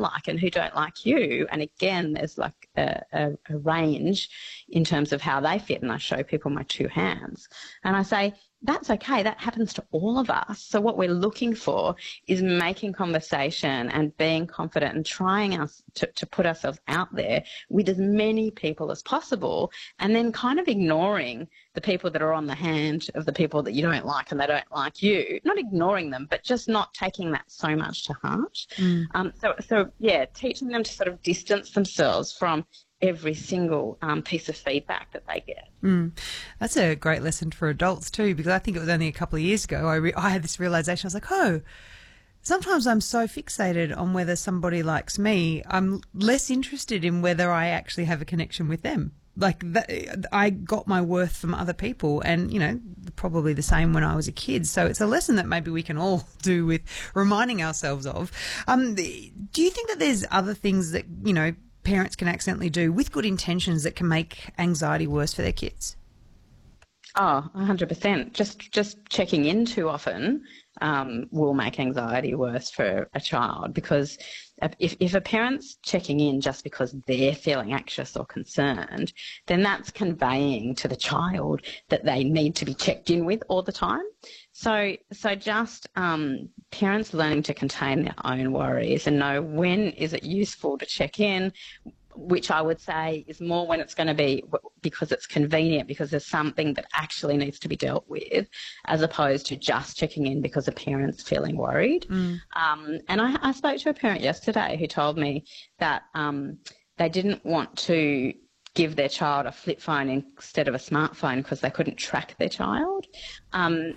like and who don't like you. And again, there's like a range in terms of how they fit. And I show people my two hands and I say, that's okay. That happens to all of us. So what we're looking for is making conversation and being confident and trying to put ourselves out there with as many people as possible, and then kind of ignoring the people that are on the hand of the people that you don't like and they don't like you. Not ignoring them, but just not taking that so much to heart. So yeah, teaching them to sort of distance themselves from every single piece of feedback that they get. That's a great lesson for adults too, because I think it was only a couple of years ago I had this realisation. I was like, oh, sometimes I'm so fixated on whether somebody likes me, I'm less interested in whether I actually have a connection with them. Like I got my worth from other people, and, you know, probably the same when I was a kid. So it's a lesson that maybe we can all do with reminding ourselves of. Do you think that there's other things that, you know, parents can accidentally do with good intentions that can make anxiety worse for their kids? Oh, 100%. Just checking in too often will make anxiety worse for a child, because if a parent's checking in just because they're feeling anxious or concerned, then that's conveying to the child that they need to be checked in with all the time. So just parents learning to contain their own worries and know when is it useful to check in, which I would say is more when it's going to be because it's convenient, because there's something that actually needs to be dealt with, as opposed to just checking in because a parent's feeling worried. And I spoke to a parent yesterday who told me that they didn't want to give their child a flip phone instead of a smartphone because they couldn't track their child. And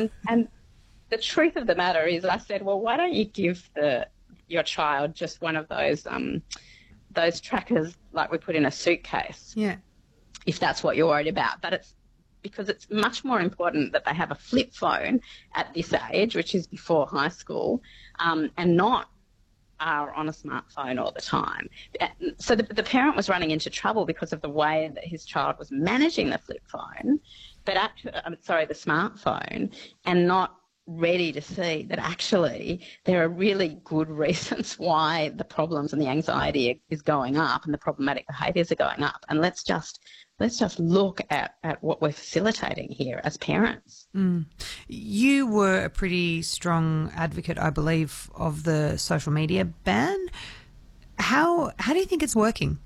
the truth of the matter is, I said, well, why don't you give your child just one of those trackers like we put in a suitcase, if that's what you're worried about. But it's because it's much more important that they have a flip phone at this age, which is before high school, and not are on a smartphone all the time. So the parent was running into trouble because of the way that his child was managing the flip phone, but the smartphone, and not ready to see that actually there are really good reasons why the problems and the anxiety is going up and the problematic behaviours are going up. And let's just look at what we're facilitating here as parents. You were a pretty strong advocate, I believe, of the social media ban. How do you think it's working?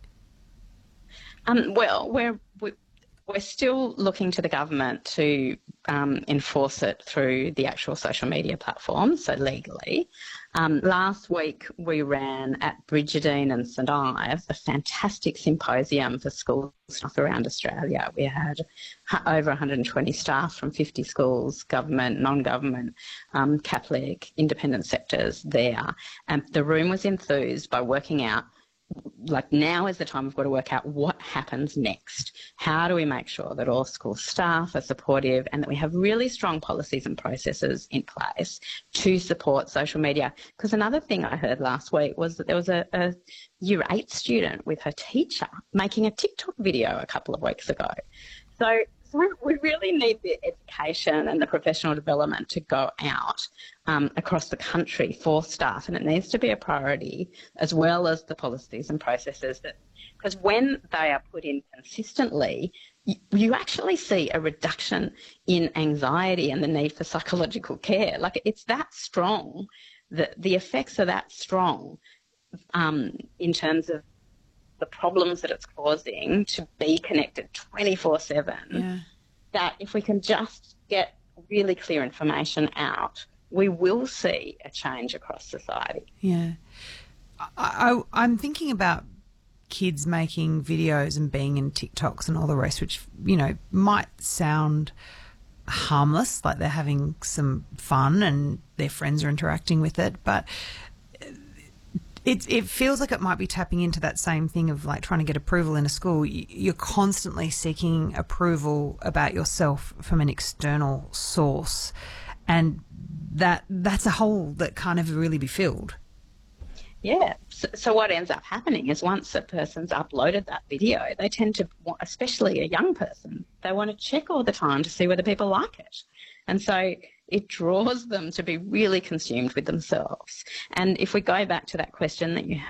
Well, we're still looking to the government to enforce it through the actual social media platforms, so legally. Last week we ran at Bridgetine and St Ives a fantastic symposium for school staff around Australia. We had over 120 staff from 50 schools, government, non-government, Catholic, independent sectors there. And the room was enthused by working out, like, now is the time we've got to work out what happens next. How do we make sure that all school staff are supportive and that we have really strong policies and processes in place to support social media? Because another thing I heard last week was that there was a Year 8 student with her teacher making a TikTok video a couple of weeks ago. So we really need the education and the professional development to go out across the country for staff, and it needs to be a priority, as well as the policies and processes, because when they are put in consistently, you actually see a reduction in anxiety and the need for psychological care. Like, it's that strong, the effects are that strong in terms of the problems that it's causing to be connected 24/7, that if we can just get really clear information out, we will see a change across society. Yeah. I'm thinking about kids making videos and being in TikToks and all the rest, which, you know, might sound harmless, like they're having some fun and their friends are interacting with it, but it feels like it might be tapping into that same thing of, like, trying to get approval in a school. You're constantly seeking approval about yourself from an external source, and that's a hole that can't ever really be filled. Yeah. So what ends up happening is, once a person's uploaded that video, they tend to, especially a young person, they want to check all the time to see whether people like it. And so it draws them to be really consumed with themselves. And if we go back to that question that you